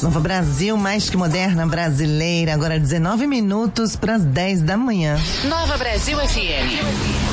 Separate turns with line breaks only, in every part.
Nova Brasil, mais que moderna, brasileira. Agora 19 minutos para as 10 da manhã.
Nova Brasil FM.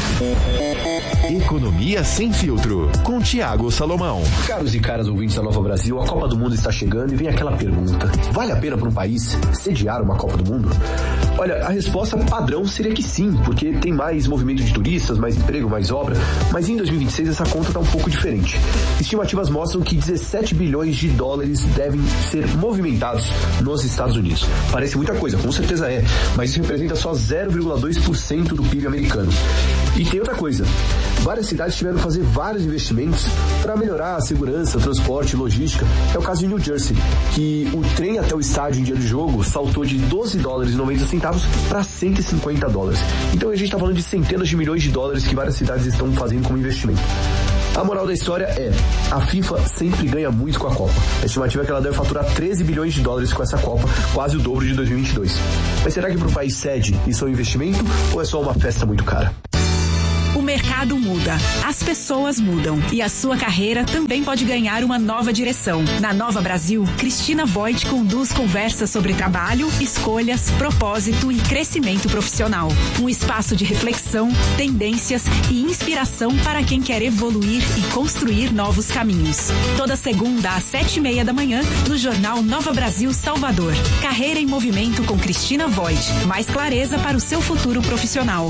Economia sem filtro, com Thiago Salomão.
Caros e caras ouvintes da Nova Brasil, a Copa do Mundo está chegando e vem aquela pergunta: vale a pena para um país sediar uma Copa do Mundo? Olha, a resposta padrão seria que sim, porque tem mais movimento de turistas, mais emprego, mais obra, mas em 2026 essa conta está um pouco diferente. Estimativas mostram que 17 bilhões de dólares devem ser movimentados nos Estados Unidos. Parece muita coisa, com certeza é, mas isso representa só 0,2% do PIB americano. E tem outra coisa, várias cidades tiveram que fazer vários investimentos para melhorar a segurança, transporte e logística. É o caso de New Jersey, que o trem até o estádio em dia de jogo saltou de $12,90 para $150. Então a gente está falando de centenas de milhões de dólares que várias cidades estão fazendo como investimento. A moral da história é, a FIFA sempre ganha muito com a Copa. A estimativa é que ela deve faturar 13 bilhões de dólares com essa Copa, quase o dobro de 2022. Mas será que para o país sede isso é um investimento ou é só uma festa muito cara?
O mercado muda, as pessoas mudam e a sua carreira também pode ganhar uma nova direção. Na Nova Brasil, Cristina Voit conduz conversas sobre trabalho, escolhas, propósito e crescimento profissional. Um espaço de reflexão, tendências e inspiração para quem quer evoluir e construir novos caminhos. Toda segunda às 7:30 da manhã, no Jornal Nova Brasil Salvador. Carreira em Movimento com Cristina Voit. Mais clareza para o seu futuro profissional.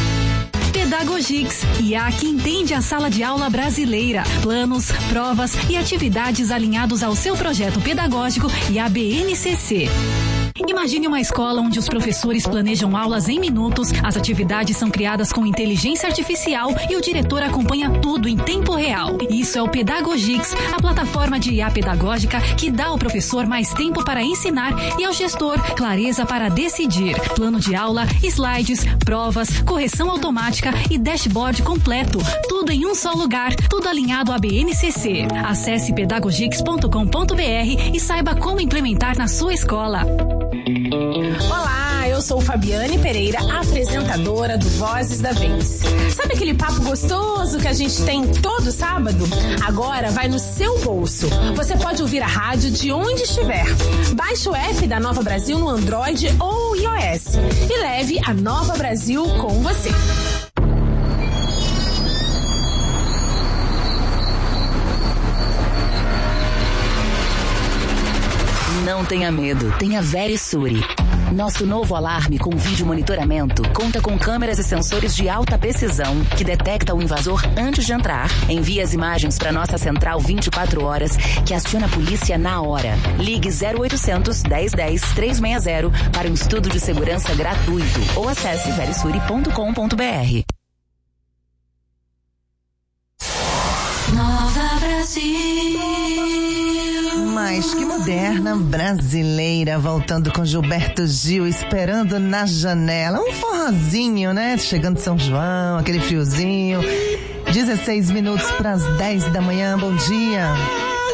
Pedagogix, IA que entende a sala de aula brasileira, planos, provas e atividades alinhados ao seu projeto pedagógico e à BNCC. Imagine uma escola onde os professores planejam aulas em minutos, as atividades são criadas com inteligência artificial e o diretor acompanha tudo em tempo real. Isso é o Pedagogix, a plataforma de IA pedagógica que dá ao professor mais tempo para ensinar e ao gestor clareza para decidir. Plano de aula, slides, provas, correção automática e dashboard completo. Tudo em um só lugar, tudo alinhado à BNCC. Acesse pedagogix.com.br e saiba como implementar na sua escola.
Olá, eu sou Fabiane Pereira, apresentadora do Vozes da Vez. Sabe aquele papo gostoso que a gente tem todo sábado? Agora vai no seu bolso. Você pode ouvir a rádio de onde estiver. Baixe o app da Nova Brasil no Android ou iOS e leve a Nova Brasil com você.
Não tenha medo, tenha Verisure. Nosso novo alarme com vídeo monitoramento conta com câmeras e sensores de alta precisão que detecta o invasor antes de entrar. Envia as imagens para nossa central 24 horas que aciona a polícia na hora. Ligue 0800 1010 360 para um estudo de segurança gratuito ou acesse verisure.com.br.
Nova Brasil.
Mais que moderna, brasileira, voltando com Gilberto Gil, esperando na janela. Um forrozinho, né? Chegando São João, aquele friozinho. 16 minutos para as 10 da manhã, bom dia.